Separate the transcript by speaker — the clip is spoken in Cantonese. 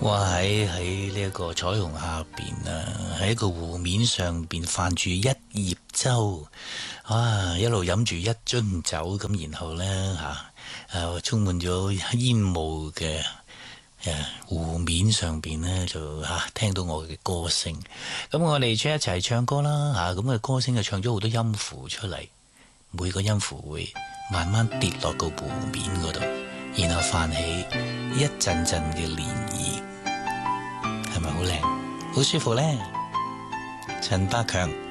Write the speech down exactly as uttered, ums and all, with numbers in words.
Speaker 1: 哇！喺喺呢一個彩虹下邊啊，喺一個湖面上邊泛住一葉舟，啊，一路飲住一樽酒咁，然後呢，嚇、啊，誒充滿咗煙霧嘅誒湖面上邊呢，就嚇、啊、聽到我嘅歌聲。咁我哋出一齊唱歌啦嚇，咁嘅歌聲就唱咗好多音符出嚟，每個音符會慢慢跌落個湖面嗰度，然後泛起一陣陣嘅漣漪。係咪好靚？好舒服呢？陳百強。